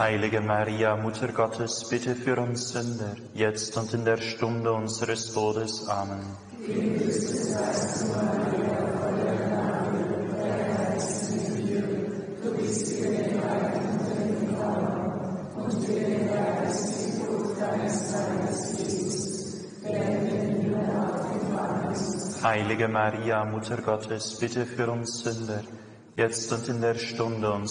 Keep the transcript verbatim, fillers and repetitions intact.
Heilige Maria, Mutter Gottes, bitte für uns Sünder, jetzt und in der Stunde unseres Todes. Amen. Heilige Maria, Mutter Gottes, bitte für uns Sünder, jetzt und in der Stunde unseres